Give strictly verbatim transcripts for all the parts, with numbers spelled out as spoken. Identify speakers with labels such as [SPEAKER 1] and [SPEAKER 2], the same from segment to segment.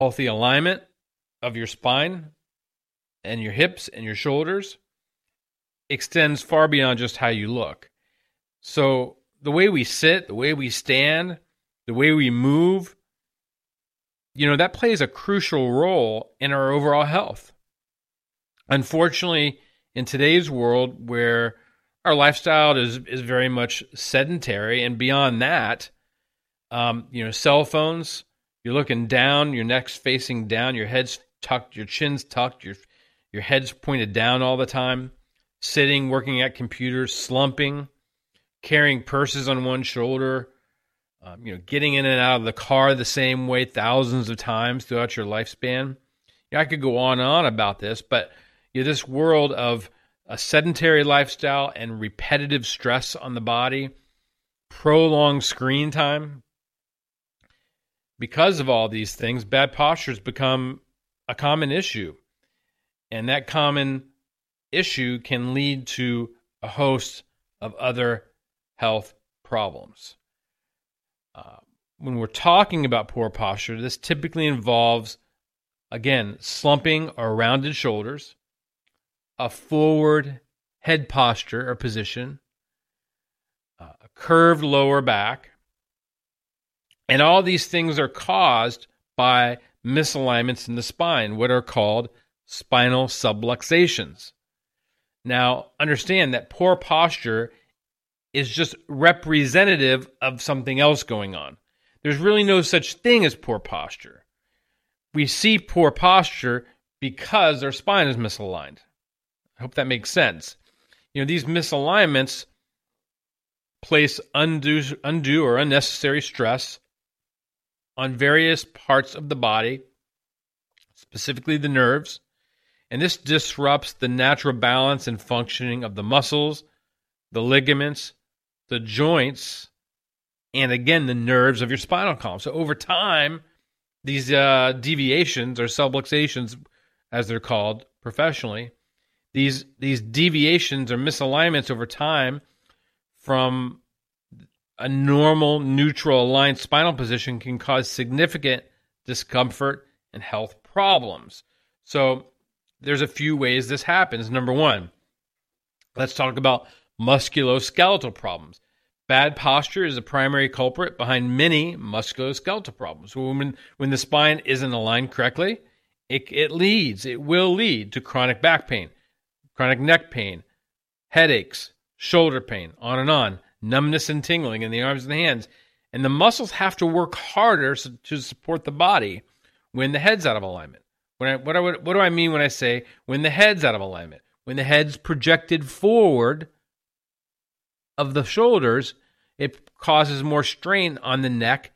[SPEAKER 1] healthy alignment of your spine and your hips and your shoulders extends far beyond just how you look. So the way we sit, the way we stand, the way we move, you know, that plays a crucial role in our overall health. Unfortunately, in today's world where our lifestyle is, is very much sedentary, and beyond that, um, you know, cell phones, you're looking down, your neck's facing down, your head's tucked, your chin's tucked, your your head's pointed down all the time, sitting, working at computers, slumping, carrying purses on one shoulder, um, you know, getting in and out of the car the same way thousands of times throughout your lifespan. You know, I could go on and on about this, but you know, this world of a sedentary lifestyle and repetitive stress on the body, prolonged screen time. Because of all these things, bad posture has become a common issue. And that common issue can lead to a host of other health problems. Uh, when we're talking about poor posture, this typically involves, again, slumping or rounded shoulders, a forward head posture or position, uh, a curved lower back, and all these things are caused by misalignments in the spine, what are called spinal subluxations. Now, understand that poor posture is just representative of something else going on. There's really no such thing as poor posture. We see poor posture because our spine is misaligned. I hope that makes sense. You know, these misalignments place undue, undue or unnecessary stress on various parts of the body, specifically the nerves, and this disrupts the natural balance and functioning of the muscles, the ligaments, the joints, and again, the nerves of your spinal column. So over time, these uh, deviations or subluxations, as they're called professionally, these these deviations or misalignments over time from a normal, neutral, aligned spinal position can cause significant discomfort and health problems. So there's a few ways this happens. Number one, let's talk about musculoskeletal problems. Bad posture is the primary culprit behind many musculoskeletal problems. So when, when the spine isn't aligned correctly, it, it leads, it will lead to chronic back pain, chronic neck pain, headaches, shoulder pain, on and on, numbness and tingling in the arms and the hands. And the muscles have to work harder to support the body when the head's out of alignment. When I, what, I, what do I mean when I say when the head's out of alignment? When the head's projected forward of the shoulders, it causes more strain on the neck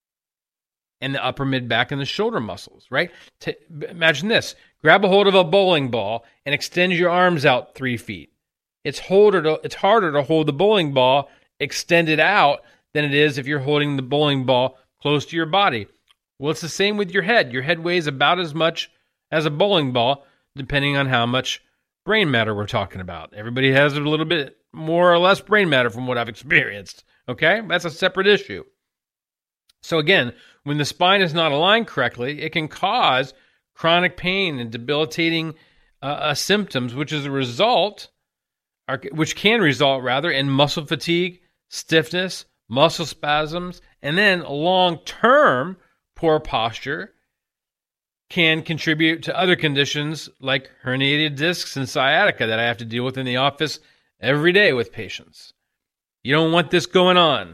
[SPEAKER 1] and the upper mid-back and the shoulder muscles, right? To, imagine this. Grab a hold of a bowling ball and extend your arms out three feet. It's harder to, it's harder to hold the bowling ball extended out than it is if you're holding the bowling ball close to your body. Well, it's the same with your head. Your head weighs about as much as a bowling ball, depending on how much brain matter we're talking about. Everybody has a little bit more or less brain matter from what I've experienced, okay? That's a separate issue. So again, when the spine is not aligned correctly, it can cause chronic pain and debilitating uh, uh, symptoms, which is a result, or, which can result rather in muscle fatigue, stiffness, muscle spasms, and then long-term poor posture can contribute to other conditions like herniated discs and sciatica that I have to deal with in the office every day with patients. You don't want this going on,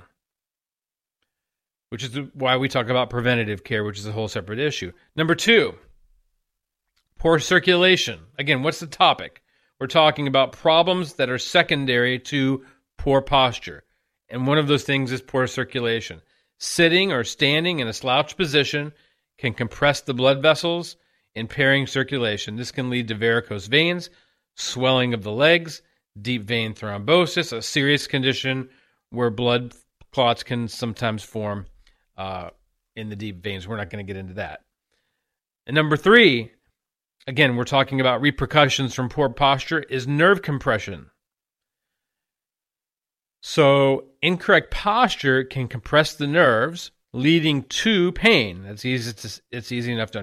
[SPEAKER 1] which is why we talk about preventative care, which is a whole separate issue. Number two, poor circulation. Again, what's the topic? We're talking about problems that are secondary to poor posture. And one of those things is poor circulation. Sitting or standing in a slouched position can compress the blood vessels, impairing circulation. This can lead to varicose veins, swelling of the legs, deep vein thrombosis, a serious condition where blood clots can sometimes form uh, in the deep veins. We're not going to get into that. And number three, again, we're talking about repercussions from poor posture, is nerve compression. So incorrect posture can compress the nerves, leading to pain. That's easy. To, it's easy enough to